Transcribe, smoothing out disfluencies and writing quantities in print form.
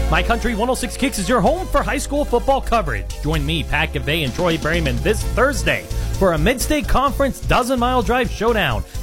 My Country 106 Kicks is your home for high school football coverage. Join me, Pat Gavay, and Troy Berryman this Thursday for a Mid-State Conference dozen-mile drive showdown